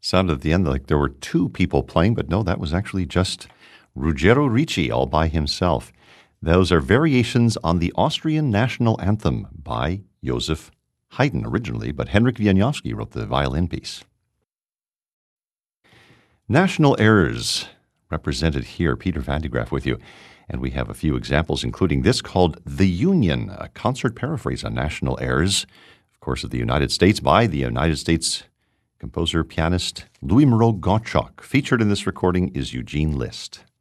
Sounded at the end like there were two people playing, but no, that was actually just Ruggiero Ricci all by himself. Those are variations on the Austrian national anthem by Joseph Haydn originally, but Henryk Wieniawski wrote the violin piece. National airs represented here. Peter Van de Graaff with you. And we have a few examples, including this called The Union, a concert paraphrase on national airs, of course, of the United States by the United States composer, pianist Louis Moreau Gottschalk. Featured in this recording is Eugene List.